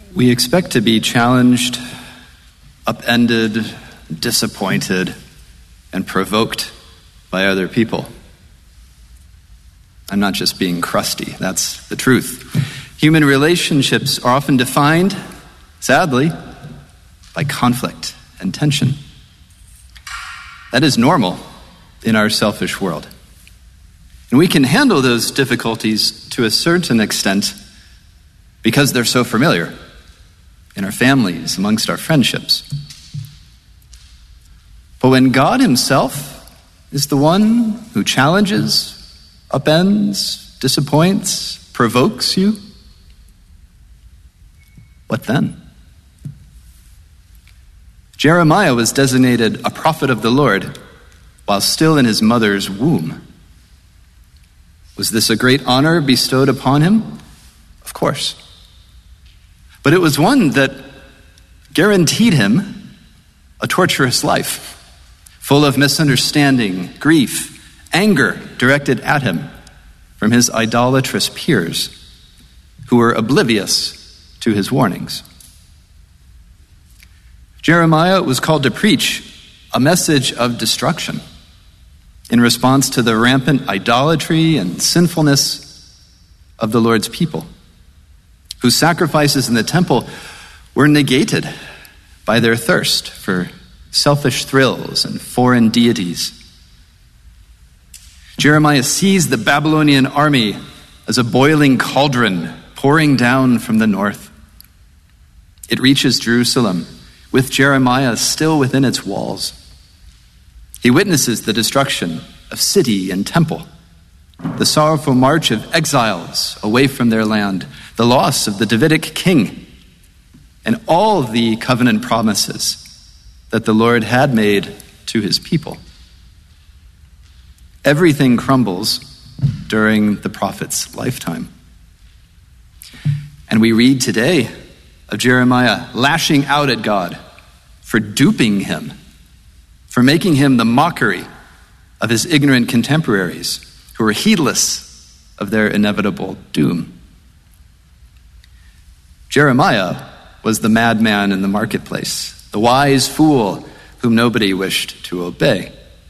We expect to be challenged, upended, disappointed, and provoked by other people. I'm not just being crusty, that's the truth. Human relationships are often defined, sadly, by conflict and tension. That is normal in our selfish world. And we can handle those difficulties to a certain extent because they're so familiar in our families, amongst our friendships. But when God himself is the one who challenges, upends, disappoints, provokes you, what then? Jeremiah was designated a prophet of the Lord while still in his mother's womb. Was this a great honor bestowed upon him? Of course. But it was one that guaranteed him a torturous life, full of misunderstanding, grief, anger directed at him from his idolatrous peers who were oblivious to his warnings. Jeremiah was called to preach a message of destruction in response to the rampant idolatry and sinfulness of the Lord's people, whose sacrifices in the temple were negated by their thirst for selfish thrills and foreign deities. Jeremiah sees the Babylonian army as a boiling cauldron pouring down from the north. It reaches Jerusalem, with Jeremiah still within its walls. He witnesses the destruction of city and temple, the sorrowful march of exiles away from their land, the loss of the Davidic king, and all the covenant promises that the Lord had made to his people. Everything crumbles during the prophet's lifetime. And we read today of Jeremiah lashing out at God for duping him, for making him the mockery of his ignorant contemporaries who were heedless of their inevitable doom. Jeremiah was the madman in the marketplace, the wise fool whom nobody wished to obey.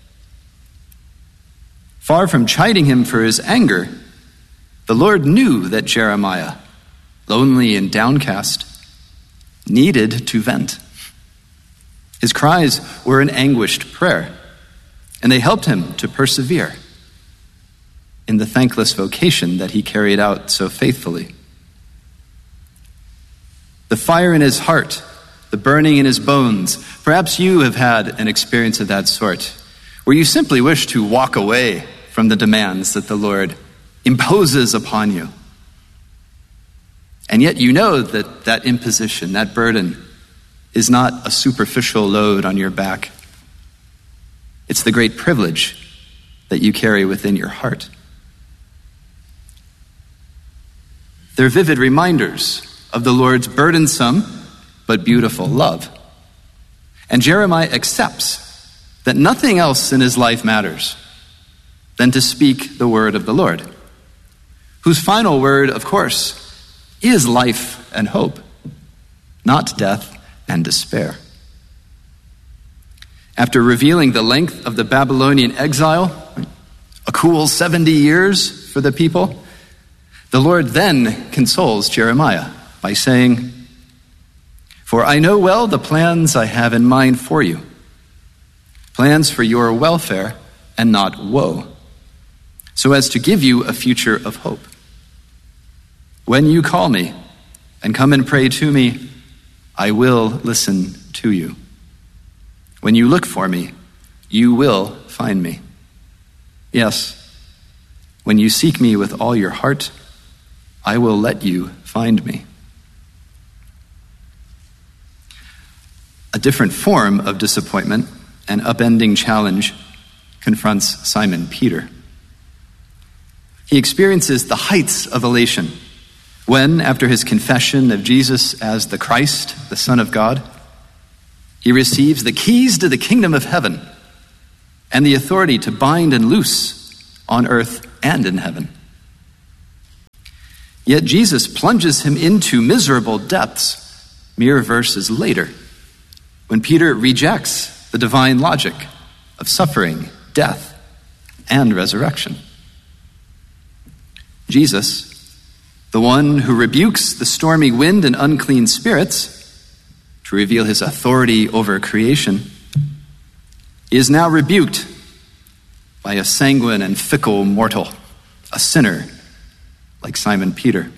Far from chiding him for his anger, the Lord knew that Jeremiah, lonely and downcast, needed to vent. His cries were an anguished prayer, and they helped him to persevere in the thankless vocation that he carried out so faithfully. The fire in his heart, the burning in his bones, perhaps you have had an experience of that sort, where you simply wish to walk away from the demands that the Lord imposes upon you. And yet you know that that imposition, that burden, is not a superficial load on your back. It's the great privilege that you carry within your heart. They're vivid reminders of the Lord's burdensome but beautiful love. And Jeremiah accepts that nothing else in his life matters than to speak the word of the Lord, whose final word, of course, is life and hope, not death and despair. After revealing the length of the Babylonian exile, a cool 70 years for the people, the Lord then consoles Jeremiah by saying, "For I know well the plans I have in mind for you, plans for your welfare and not woe, so as to give you a future of hope. When you call me and come and pray to me, I will listen to you. When you look for me, you will find me. Yes, when you seek me with all your heart, I will let you find me." A different form of disappointment and upending challenge confronts Simon Peter. He experiences the heights of elation when, after his confession of Jesus as the Christ, the Son of God, he receives the keys to the kingdom of heaven and the authority to bind and loose on earth and in heaven. Yet Jesus plunges him into miserable depths mere verses later, when Peter rejects the divine logic of suffering, death, and resurrection. Jesus, the one who rebukes the stormy wind and unclean spirits to reveal his authority over creation, is now rebuked by a sanguine and fickle mortal, a sinner like Simon Peter.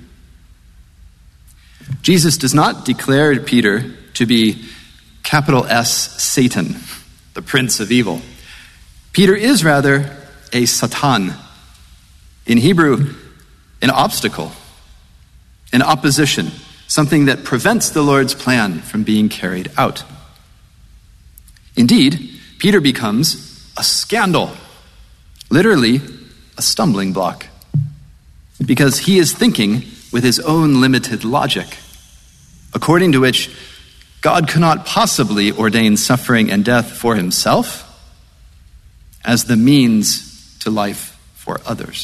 Jesus does not declare Peter to be capital S Satan, the prince of evil. Peter is rather a Satan. In Hebrew, an obstacle, an opposition, something that prevents the Lord's plan from being carried out. Indeed, Peter becomes a scandal, literally a stumbling block, because he is thinking with his own limited logic, according to which God cannot possibly ordain suffering and death for himself as the means to life for others.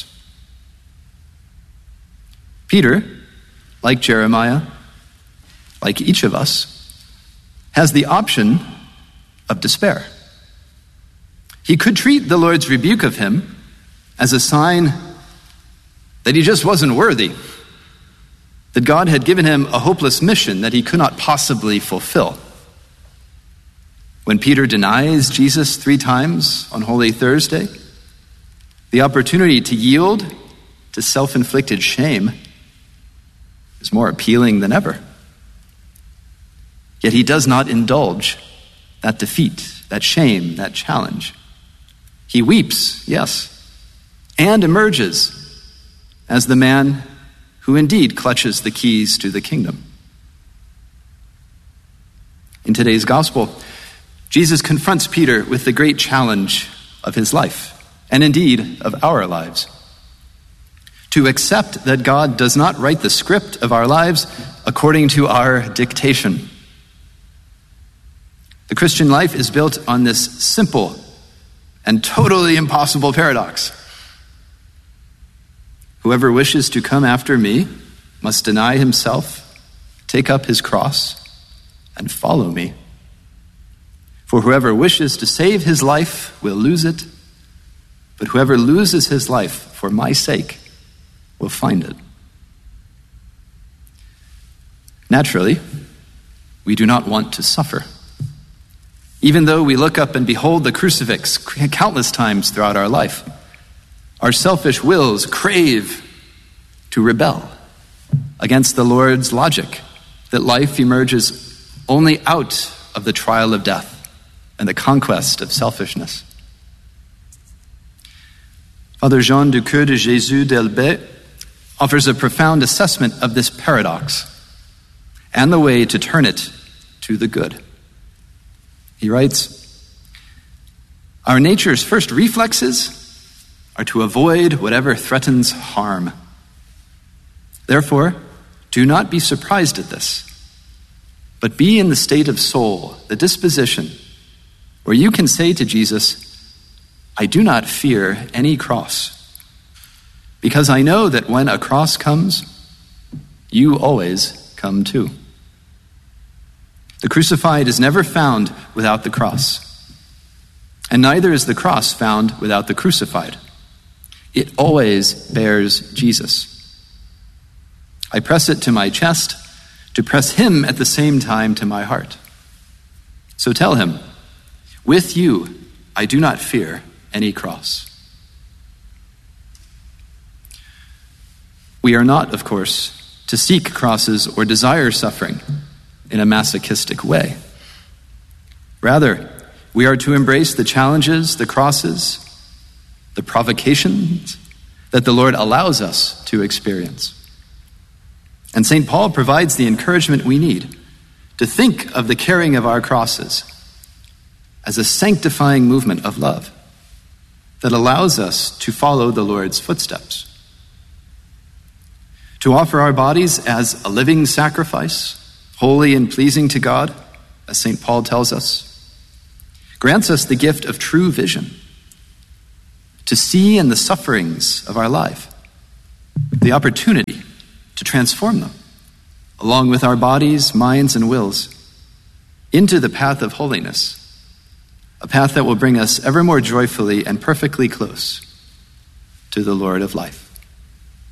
Peter, like Jeremiah, like each of us, has the option of despair. He could treat the Lord's rebuke of him as a sign that he just wasn't worthy, that God had given him a hopeless mission that he could not possibly fulfill. When Peter denies Jesus 3 times on Holy Thursday, the opportunity to yield to self-inflicted shame is more appealing than ever. Yet he does not indulge that defeat, that shame, that challenge. He weeps, yes, and emerges as the man who indeed clutches the keys to the kingdom. In today's gospel, Jesus confronts Peter with the great challenge of his life, and indeed of our lives. To accept that God does not write the script of our lives according to our dictation. The Christian life is built on this simple and totally impossible paradox. Whoever wishes to come after me must deny himself, take up his cross, and follow me. For whoever wishes to save his life will lose it, but whoever loses his life for my sake will find it. Naturally, we do not want to suffer. Even though we look up and behold the crucifix countless times throughout our life, our selfish wills crave to rebel against the Lord's logic that life emerges only out of the trial of death and the conquest of selfishness. Father Jean du Coeur de Jésus d'Elbet offers a profound assessment of this paradox and the way to turn it to the good. He writes, "Our nature's first reflexes are to avoid whatever threatens harm. Therefore, do not be surprised at this, but be in the state of soul, the disposition, where you can say to Jesus, 'I do not fear any cross, because I know that when a cross comes, you always come too.' The crucified is never found without the cross, and neither is the cross found without the crucified. It always bears Jesus. I press it to my chest to press him at the same time to my heart. So tell him, 'With you I do not fear any cross.'" We are not, of course, to seek crosses or desire suffering in a masochistic way. Rather, we are to embrace the challenges, the crosses, the provocations that the Lord allows us to experience. And St. Paul provides the encouragement we need to think of the carrying of our crosses as a sanctifying movement of love that allows us to follow the Lord's footsteps. To offer our bodies as a living sacrifice, holy and pleasing to God, as St. Paul tells us, grants us the gift of true vision, to see in the sufferings of our life the opportunity to transform them, along with our bodies, minds, and wills, into the path of holiness, a path that will bring us ever more joyfully and perfectly close to the Lord of life.